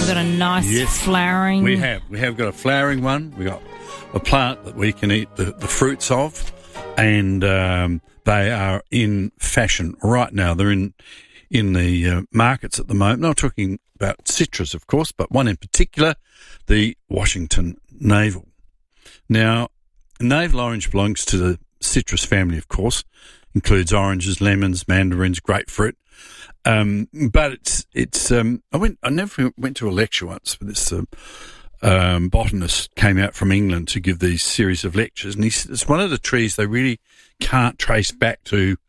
We've got a nice flowering. We have got a flowering one. We got a plant that we can eat the fruits of, and they are in fashion right now. They're in the markets at the moment. I'm not talking about citrus, of course, but one in particular, the Washington Navel. Now, navel orange belongs to the citrus family, of course. Includes oranges, lemons, mandarins, grapefruit. But it's I never went to a lecture once, but this botanist came out from England to give these series of lectures, and it's one of the trees they really can't trace back to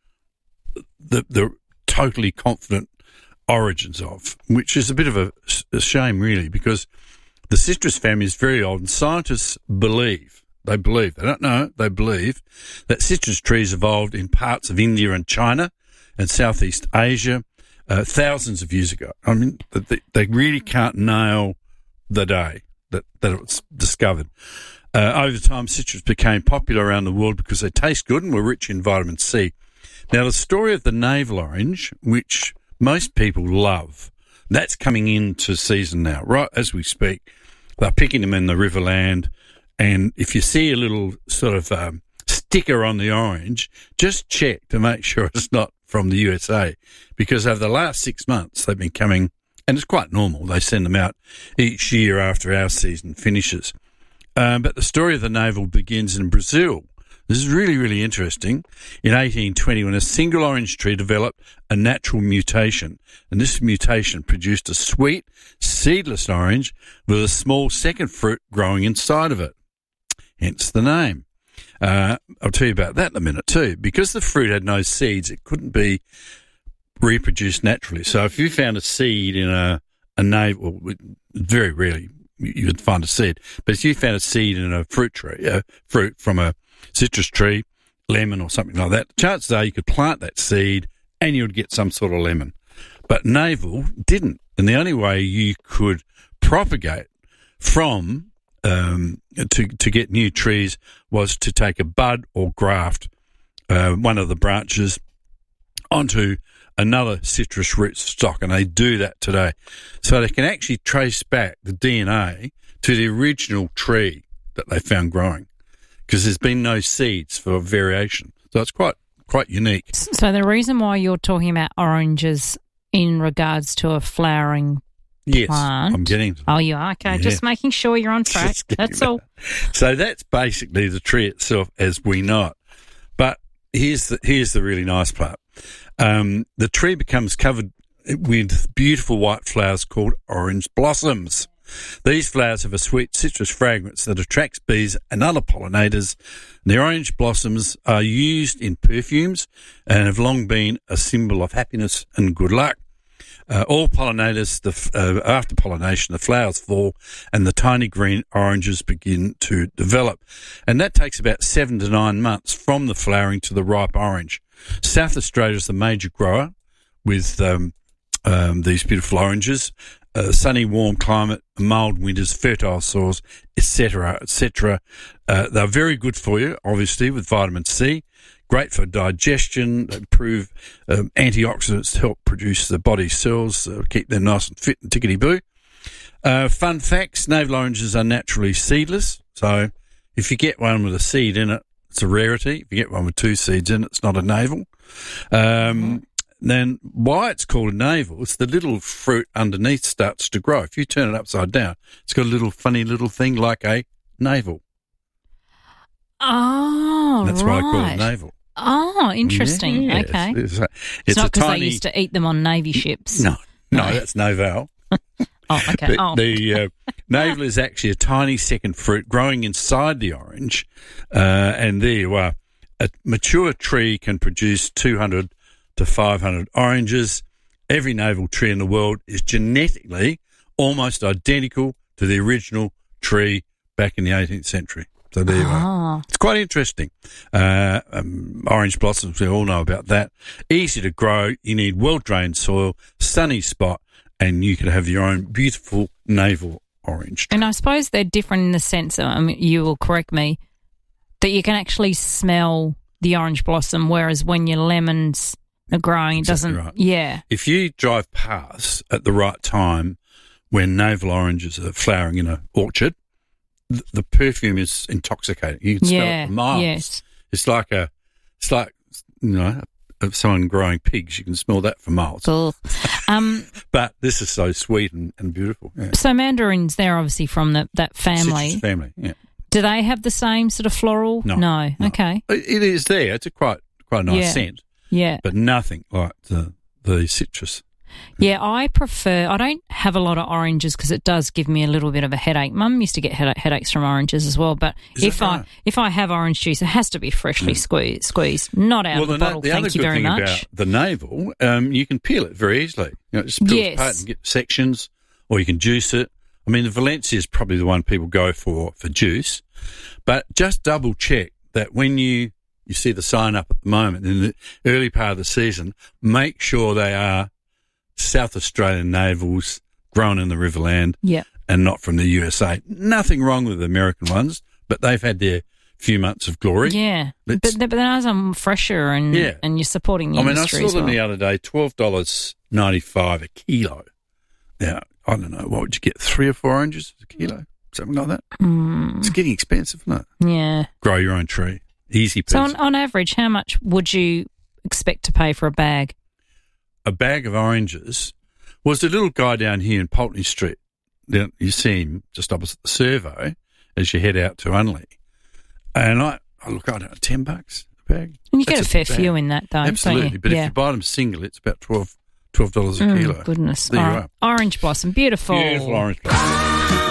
the totally confident origins of, which is a bit of a shame, really, because the citrus family is very old, and scientists believe, they don't know, they believe that citrus trees evolved in parts of India and China and Southeast Asia thousands of years ago. I mean, they really can't nail the day that it was discovered. Over time, citrus became popular around the world because they taste good and were rich in vitamin C. Now, the story of the navel orange, which most people love, that's coming into season now, right as we speak. They're picking them in the Riverland, and if you see a little sort of sticker on the orange, just check to make sure it's not from the USA, because over the last 6 months they've been coming, and it's quite normal. They send them out each year after our season finishes. But the story of the navel begins in Brazil. This is really, really interesting. In 1820, when a single orange tree developed a natural mutation, and this mutation produced a sweet, seedless orange with a small second fruit growing inside of it. Hence the name. I'll tell you about that in a minute too. Because the fruit had no seeds, it couldn't be reproduced naturally. So if you found a seed in a navel, very rarely you would find a seed. But if you found a seed in a fruit from a citrus tree, lemon or something like that, chances are you could plant that seed and you would get some sort of lemon. But navel didn't. And the only way you could propagate from to get new trees was to take a bud or graft one of the branches onto another citrus root stock, and they do that today. So they can actually trace back the DNA to the original tree that they found growing, because there's been no seeds for variation. So it's quite unique. So the reason why you're talking about oranges in regards to a flowering plant. I'm getting to that. Oh, you are? Okay, yeah. Just making sure you're on track. That's all. So that's basically the tree itself as we know it. But here's the really nice part. The tree becomes covered with beautiful white flowers called orange blossoms. These flowers have a sweet citrus fragrance that attracts bees and other pollinators. The orange blossoms are used in perfumes and have long been a symbol of happiness and good luck. All pollinators, after pollination, the flowers fall and the tiny green oranges begin to develop. And that takes about 7 to 9 months from the flowering to the ripe orange. South Australia is the major grower with these beautiful oranges. Sunny, warm climate, mild winters, fertile soils, etc., etc. They're very good for you, obviously, with vitamin C. Great for digestion, improve antioxidants to help produce the body's cells, keep them nice and fit and tickety-boo. Fun facts, navel oranges are naturally seedless. So if you get one with a seed in it, it's a rarity. If you get one with 2 seeds in it, it's not a navel. Then why it's called a navel, it's the little fruit underneath starts to grow. If you turn it upside down, it's got a little funny little thing like a navel. Oh, that's why I call it a navel. Oh, interesting. Yes. Okay. It's not because they used to eat them on Navy ships. No, that's Novel. Oh, okay. The navel is actually a tiny second fruit growing inside the orange, and there you are. A mature tree can produce 200 to 500 oranges. Every navel tree in the world is genetically almost identical to the original tree back in the 18th century. So there you are. It's quite interesting. Orange blossoms, we all know about that. Easy to grow. You need well-drained soil, sunny spot, and you can have your own beautiful navel orange tree. And I suppose they're different in the sense, you will correct me, that you can actually smell the orange blossom, whereas when your lemons are growing, it doesn't. Right. Yeah. If you drive past at the right time when navel oranges are flowering in an orchard, the perfume is intoxicating. You can smell it for miles. Yes. It's like of someone growing pigs. You can smell that for miles. Cool. But this is so sweet and beautiful. Yeah. So mandarins, they're obviously from that family. Citrus family, yeah. Do they have the same sort of floral? No. Okay. It is there. It's a quite nice scent. Yeah. But nothing like the citrus. Yeah, I don't have a lot of oranges because it does give me a little bit of a headache. Mum used to get headaches from oranges as well, but if I have orange juice, it has to be freshly squeezed, not out of the bottle. Thank you very much. About the navel, you can peel it very easily. Just peel it apart and get sections, or you can juice it. I mean, the Valencia is probably the one people go for juice, but just double check that when you see the sign up at the moment in the early part of the season, make sure they are South Australian navels grown in the Riverland and not from the USA. Nothing wrong with the American ones, but they've had their few months of glory. Yeah, but those are fresher and you're supporting the industry. I saw them the other day, $12.95 a kilo. Now, I don't know, what would you get, 3 or 4 oranges a kilo? Something like that? It's getting expensive, isn't it? Yeah. Grow your own tree. Easy peasy. So on average, how much would you expect to pay for a bag? A bag of oranges was the little guy down here in Pulteney Street. You see him just opposite the servo as you head out to Unley. And I don't know, $10 a bag. And you get a fair few in that, though. Absolutely. Don't you? But if you buy them single, it's about $12 a kilo. Goodness. There you are. Orange blossom. Beautiful. Beautiful orange blossom.